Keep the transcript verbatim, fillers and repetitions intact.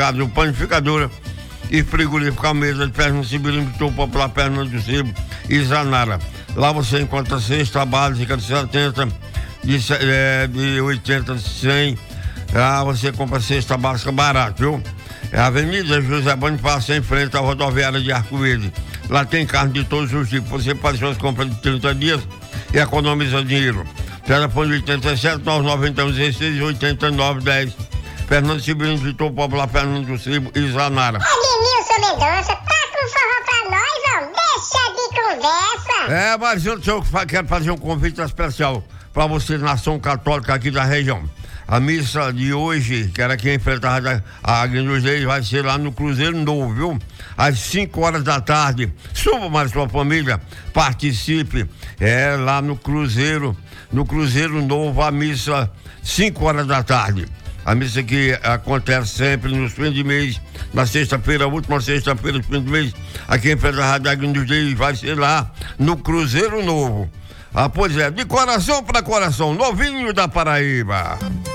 supermercados, panificadora e frigorífico à mesa de Fernando Severino Vitor Popular, Fernando do Cebo e Zanara. Lá você encontra cesta básica de setenta, de, é, de oitenta, de cem. Lá você compra cesta básica barata, viu? É a Avenida José Bonifácio, em frente à rodoviária de Arco Verde. Lá tem carne de todos os tipos. Você faz suas compras de trinta dias e economiza dinheiro. Telefone oitenta e sete, nove nove um, dezesseis, oitenta e nove, dez. Fernando Severino Vitor Popular, Fernando do Cebo e Zanara. Edmilson Mendonça, tá com forró pra nós, ó? Deixa de conversa. É, mas eu, eu quero fazer um convite especial para você, nação católica aqui da região. A missa de hoje, que era aqui em frente à Agnus, vai ser lá no Cruzeiro Novo, viu? Às cinco horas da tarde. Suba mais sua família, participe. É lá no Cruzeiro, no Cruzeiro Novo, a missa cinco horas da tarde. A missa que acontece sempre nos fins de mês, na sexta-feira, a última sexta-feira do fim do mês, aqui em frente à Rádio Agnus, vai ser lá no Cruzeiro Novo. Ah, pois é, de coração para coração, novinho da Paraíba.